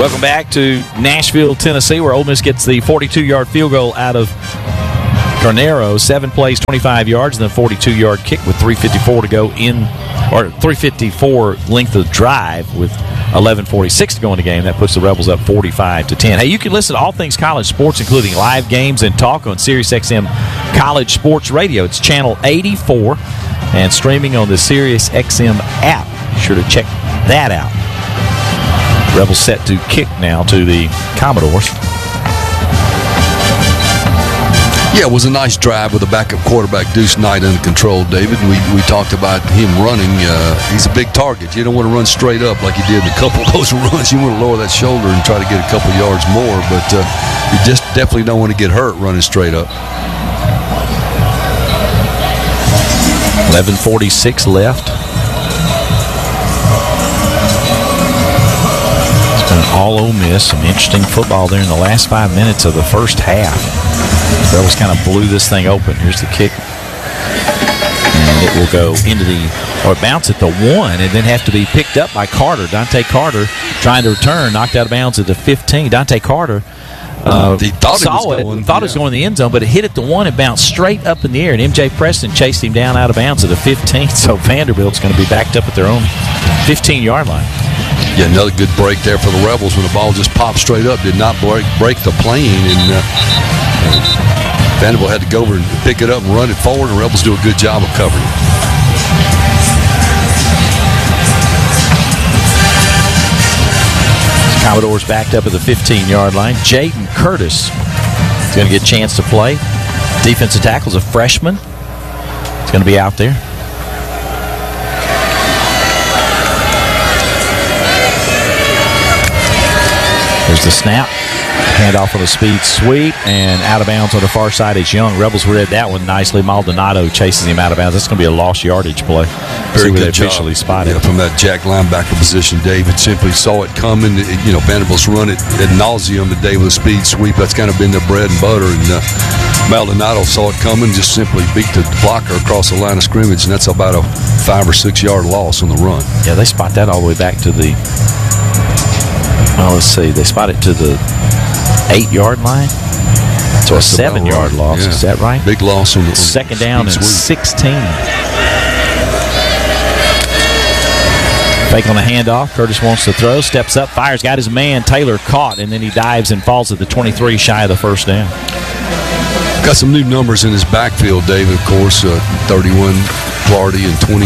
Welcome back to Nashville, Tennessee, where Ole Miss gets the 42-yard field goal out of Carnero. 7 plays, 25 yards, and then a 42-yard kick with 3:54 to go in, or 3:54 length of drive with 11:46 to go in the game. That puts the Rebels up 45-10. Hey, you can listen to all things college sports, including live games and talk on SiriusXM College Sports Radio. It's channel 84 and streaming on the SiriusXM app. Be sure to check that out. Rebels set to kick now to the Commodores. Yeah, it was a nice drive with a backup quarterback, Deuce Knight, under control, David. We talked about him running. He's a big target. You don't want to run straight up like he did in a couple of those runs. You want to lower that shoulder and try to get a couple yards more, but you just definitely don't want to get hurt running straight up. 11:46 left. All Ole Miss. Some interesting football there in the last 5 minutes of the first half. Rebels kind of blew this thing open. Here's the kick. And it will go into or bounce at the 1 and then have to be picked up by Carter. Dante Carter trying to return, knocked out of bounds at the 15. Dante Carter he thought it was going in the end zone, but it hit at the 1 and bounced straight up in the air. And M.J. Preston chased him down out of bounds at the 15. So Vanderbilt's going to be backed up at their own 15-yard line. Yeah, another good break there for the Rebels when the ball just popped straight up. Did not break the plane, and Vanderbilt had to go over and pick it up and run it forward, and the Rebels do a good job of covering it. Commodores backed up at the 15-yard line. Jaden Curtis is going to get a chance to play. Defensive tackle's a freshman. He's going to be out there. There's the snap. Handoff on a speed sweep, and out of bounds on the far side is Young. Rebels read that one nicely. Maldonado chases him out of bounds. That's going to be a lost yardage play. Very good officially job. Spotted. Yeah, from that jack linebacker position, David simply saw it coming. Vanderbilt's run it ad nauseum today with a speed sweep. That's kind of been their bread and butter. And Maldonado saw it coming, just simply beat the blocker across the line of scrimmage, and that's about a 5 or 6 yard loss on the run. Yeah, they spot that all the way back to the. Let's see. They spot it to the 8-yard line. So a 7-yard loss. Yeah. Is that right? Big loss on the second down and 16. Fake on the handoff. Curtis wants to throw. Steps up. Fires. Got his man. Taylor caught. And then he dives and falls at the 23, shy of the first down. Got some new numbers in his backfield, David, of course. 31 Clardy and 29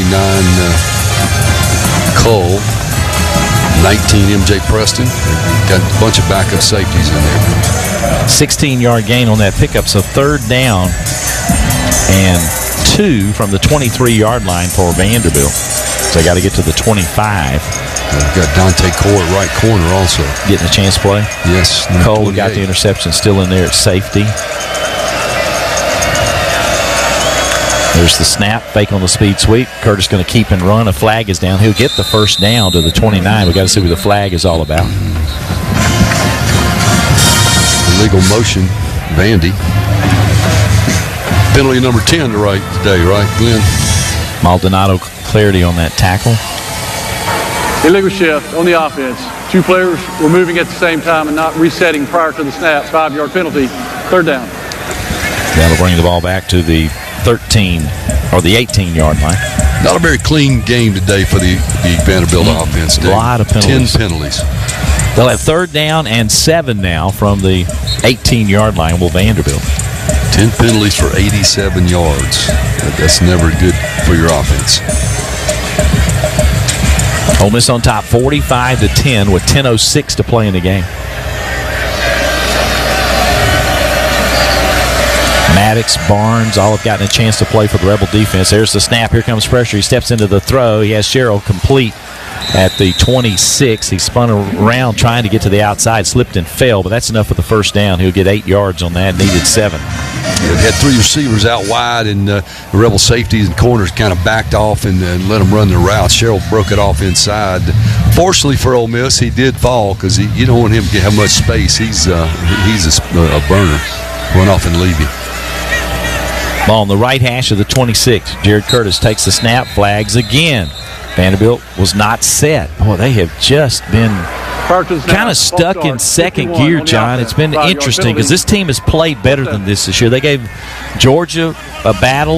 Cole. 19 M.J. Preston. Got a bunch of backup safeties in there. 16-yard gain on that pickup, so third down and 2 from the 23-yard line for Vanderbilt. So they got to get to the 25. We've got Dante Core at right corner also. Getting a chance to play? Yes. Cole got the interception, still in there at safety. There's the snap, fake on the speed sweep. Curtis going to keep and run. A flag is down. He'll get the first down to the 29. We've got to see what the flag is all about. Illegal motion, Vandy. Penalty number 10 today, right, Glenn? Maldonado clarity on that tackle. Illegal shift on the offense. 2 players were moving at the same time and not resetting prior to the snap. 5-yard penalty. Third down. That'll bring the ball back to the 13 or the 18-yard line. Not a very clean game today for the Vanderbilt offense. A lot of penalties. 10 penalties. They'll have third down and 7 now from the 18-yard line. Will Vanderbilt 10 penalties for 87 yards. That's never good for your offense. Ole Miss on top, 45-10 with 10:06 to play in the game. Maddox, Barnes, all have gotten a chance to play for the Rebel defense. There's the snap. Here comes pressure. He steps into the throw. He has Sherrill complete at the 26. He spun around trying to get to the outside, slipped and fell, but that's enough for the first down. He'll get 8 yards on that. Needed 7. They had 3 receivers out wide, and the Rebel safeties and corners kind of backed off and let them run their routes. Sherrill broke it off inside. Fortunately for Ole Miss, he did fall because you don't want him to have much space. He's a burner. Run off and leave you. Ball on the right hash of the 26. Jared Curtis takes the snap, flags again. Vanderbilt was not set. Boy, they have just been Prior to the snap, kind of false stuck start, in second 51 gear, on the John. offense. It's been 5-yard interesting penalty. because this team has played better than this year. They gave Georgia a battle